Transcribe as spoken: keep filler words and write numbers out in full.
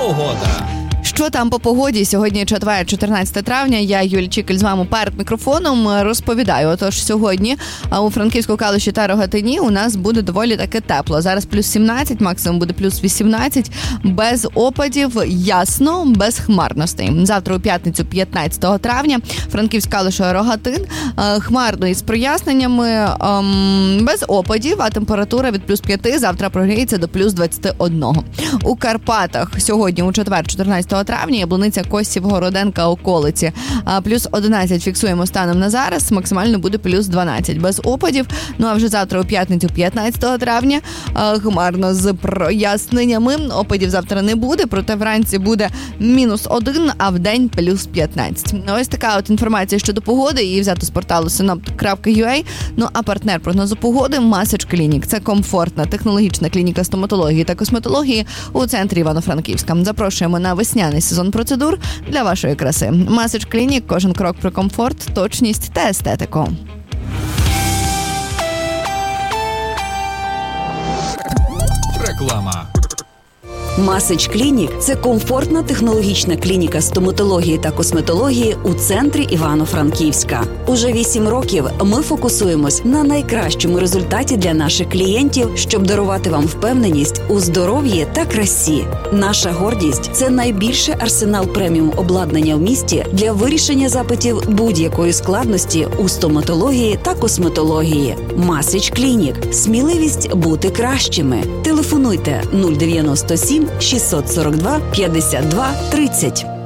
Погода. Що там по погоді? Сьогодні четвер, чотирнадцяте травня. Я, Юлія Чікель, з вами перед мікрофоном розповідаю. Отож, сьогодні у Франківську, Калуші та Рогатині у нас буде доволі таки тепло. Зараз плюс сімнадцять, максимум буде плюс вісімнадцять. Без опадів, ясно, без хмарностей. Завтра у п'ятницю, п'ятнадцятого травня, Франківська, Калуша, Рогатин. Хмарно із проясненнями, без опадів, а температура від плюс п'яти завтра прогріється до плюс двадцяти одного. У Карпатах сьогодні у четвер, чотирнадцятого травня, Яблуниця, Косів, Городенка, околиці. Плюс одинадцять фіксуємо станом на зараз, максимально буде плюс дванадцять без опадів. Ну а вже завтра у п'ятницю, п'ятнадцятого травня, хмарно з проясненнями. Опадів завтра не буде, проте вранці буде мінус один, а в день плюс п'ятнадцять. Ось така от інформація щодо погоди, її взято з порталу синоптик крапка ю а. Ну а партнер прогнозу погоди Масич Клінік. Це комфортна технологічна клініка стоматології та косметології у центрі Івано-Франківська. Запрошуємо на весняний сезон процедур для вашої краси. Масич Клінік. Кожен крок про комфорт, точність та естетику. Реклама. Масич Клінік – це комфортна технологічна клініка стоматології та косметології у центрі Івано-Франківська. Уже вісім років ми фокусуємось на найкращому результаті для наших клієнтів, щоб дарувати вам впевненість у здоров'ї та красі. Наша гордість – це найбільший арсенал преміум обладнання в місті для вирішення запитів будь-якої складності у стоматології та косметології. Масич Клінік – сміливість бути кращими. Телефонуйте нуль дев'яносто сім шістсот сорок два п'ятдесят два тридцять.